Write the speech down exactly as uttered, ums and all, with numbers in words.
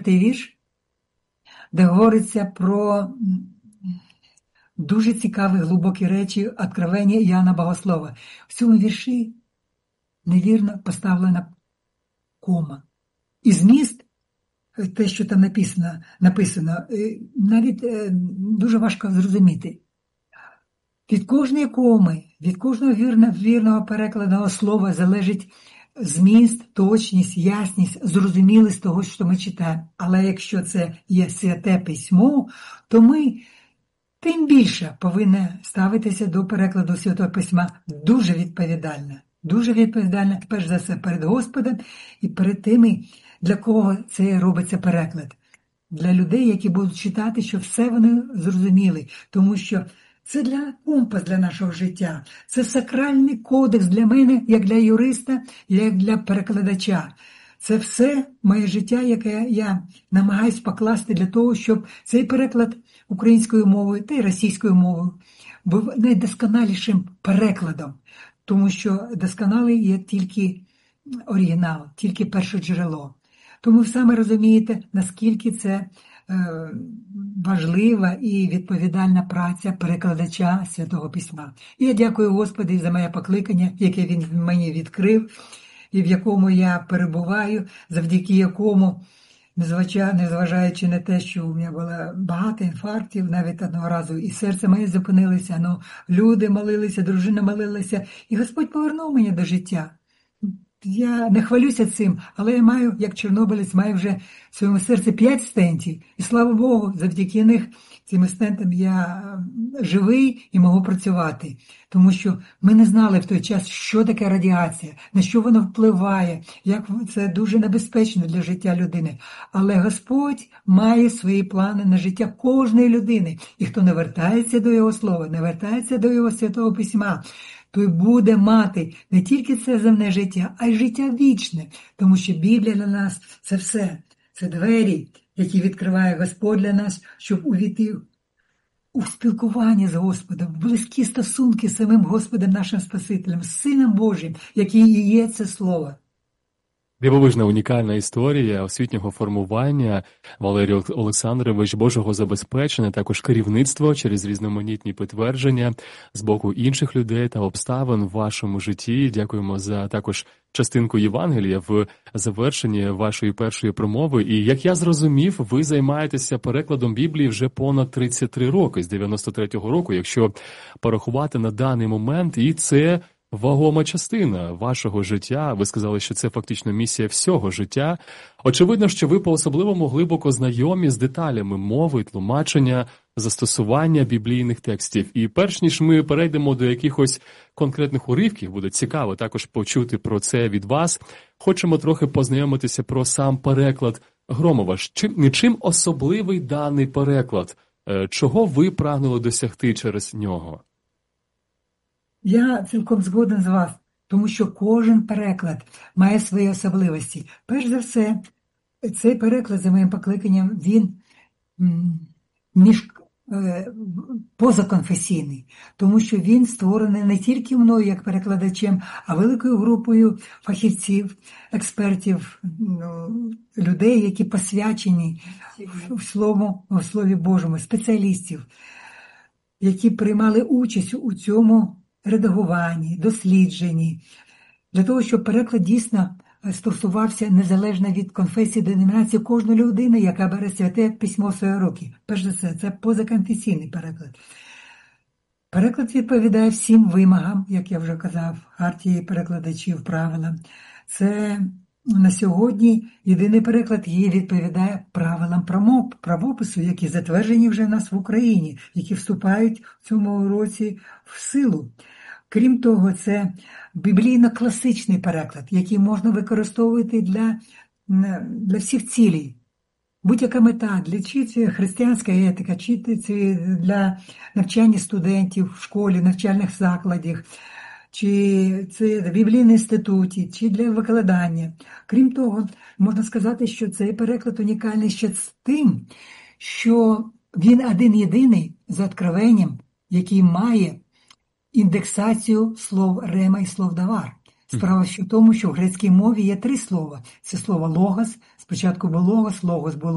четвертий вірш, де говориться про дуже цікаві, глибокі речі откровення Іоанна Богослова. В цьому вірші невірно поставлена кома. І зміст, те, що там написано, написано навіть дуже важко зрозуміти. Від кожної коми, від кожного вірно, вірного перекладного слова залежить зміст, точність, ясність, зрозумілість того, що ми читаємо. Але якщо це є святе письмо, то ми тим більше повинні ставитися до перекладу Святого Письма дуже відповідально. Дуже відповідально, перш за все, перед Господом і перед тими, для кого це робиться переклад. Для людей, які будуть читати, щоб все вони зрозуміли. Тому що це для компас для нашого життя. Це сакральний кодекс для мене, як для юриста, як для перекладача. Це все моє життя, яке я намагаюсь покласти для того, щоб цей переклад українською мовою та й російською мовою був найдосконалішим перекладом. Тому що досконалий є тільки оригінал, тільки перше джерело. Тому ви саме розумієте, наскільки це е, важлива і відповідальна праця перекладача Святого Письма. І я дякую Господу за моє покликання, яке Він мені відкрив, і в якому я перебуваю, завдяки якому, незважаючи на те, що у мене було багато інфарктів, навіть одного разу і серце моє зупинилося, ну, люди молилися, дружина молилася, і Господь повернув мене до життя. Я не хвалюся цим, але я маю, як чорнобилець, маю вже в своєму серці п'ять стентів. І слава Богу, завдяки них, цим стентам я живий і можу працювати. Тому що ми не знали в той час, що таке радіація, на що вона впливає, як це дуже небезпечно для життя людини. Але Господь має свої плани на життя кожної людини. І хто не вертається до Його слова, не вертається до Його Святого Письма, той буде мати не тільки це земне життя, а й життя вічне. Тому що Біблія для нас – це все. Це двері, які відкриває Господь для нас, щоб увійти у спілкування з Господом, в близькі стосунки з самим Господом, нашим Спасителем, з Сином Божим, який і є це Слово. Дивовижна унікальна історія освітнього формування, Валерій Олександрович, Божого забезпечення, також керівництво через різноманітні підтвердження з боку інших людей та обставин в вашому житті. Дякуємо за також частинку Євангелія в завершенні вашої першої промови. І, як я зрозумів, ви займаєтеся перекладом Біблії вже понад тридцять три роки, з дев'яносто третього року, якщо порахувати на даний момент, і це вагома частина вашого життя. Ви сказали, що це фактично місія всього життя. Очевидно, що ви по-особливому глибоко знайомі з деталями мови, тлумачення, застосування біблійних текстів. І перш ніж ми перейдемо до якихось конкретних уривків, буде цікаво також почути про це від вас, хочемо трохи познайомитися про сам переклад Громова. Чим, чим особливий даний переклад? Чого ви прагнули досягти через нього? Я цілком згоден з вас, тому що кожен переклад має свої особливості. Перш за все, цей переклад, за моїм покликанням, він між, е, позаконфесійний, тому що він створений не тільки мною, як перекладачем, а великою групою фахівців, експертів, ну, людей, які посвячені в Слові, в Слові Божому, спеціалістів, які приймали участь у цьому редагуванні, дослідженні, для того, щоб переклад дійсно стосувався незалежно від конфесії, деномінації кожної людини, яка бере Святе Письмо в свої руки. Перш за все, це позаконфесійний переклад. Переклад відповідає всім вимогам, як я вже казав, хартії перекладачів, правилам. Це на сьогодні єдиний переклад є, відповідає правилам правопису, які затверджені вже в нас в Україні, які вступають в цьому році в силу. Крім того, це біблійно-класичний переклад, який можна використовувати для, для всіх цілей. Будь-яка мета, для чи це християнська етика, чи це для навчання студентів в школі, навчальних закладах, чи це в біблійному інституті, чи для викладання. Крім того, можна сказати, що цей переклад унікальний ще з тим, що він один-єдиний за откровенням, який має індексацію слов рема і слов давар. Справа в тому, що в грецькій мові є три слова. Це слово логос, спочатку був логос, логос було